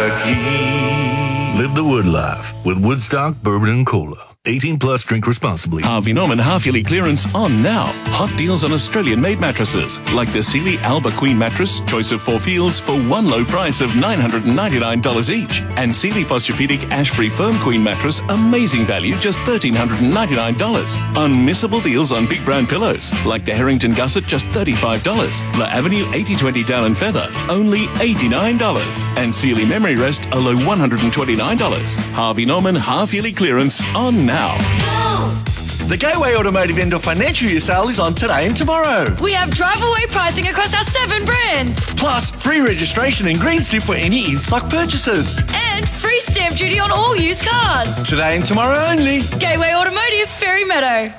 aqui. Live the Wood life with Woodstock Bourbon and Cola. 18 plus, drink responsibly. Harvey Norman half-yearly clearance on now. Hot deals on Australian-made mattresses, like the Sealy Alba Queen mattress, choice of 4 feels for one low price of $999 each. And Sealy Posturepedic Ashbury Firm Queen mattress, amazing value, just $1,399. Unmissable deals on big brand pillows, like the Harrington Gusset, just $35. La Avenue 8020 Down and Feather, only $89. And Sealy Memory Rest, a low $129. Harvey Norman half-yearly clearance on now. The Gateway Automotive End of Financial Year sale is on today and tomorrow. We have drive-away pricing across our 7 brands. Plus, free registration and green slip for any in-stock purchases. And free stamp duty on all used cars. Today and tomorrow only. Gateway Automotive, Ferry Meadow.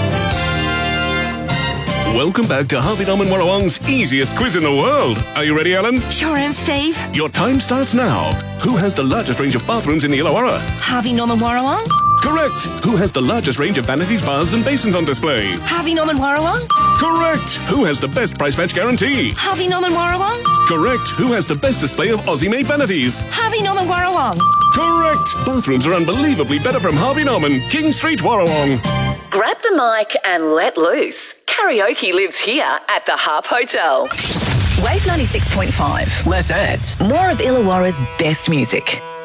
Welcome back to Harvey Norman Warrawong's easiest quiz in the world. Are you ready, Ellen? Sure am, Steve. Your time starts now. Who has the largest range of bathrooms in the Illawarra? Harvey Norman Warrawong. Correct. Who has the largest range of vanities, baths and basins on display? Harvey Norman Warrawong. Correct. Who has the best price match guarantee? Harvey Norman Warrawong. Correct. Who has the best display of Aussie-made vanities? Harvey Norman Warrawong. Correct. Bathrooms are unbelievably better from Harvey Norman, King Street, Warrawong. Grab the mic and let loose. Karaoke lives here at the Harp Hotel. Wave 96.5. Less ads. More of Illawarra's best music.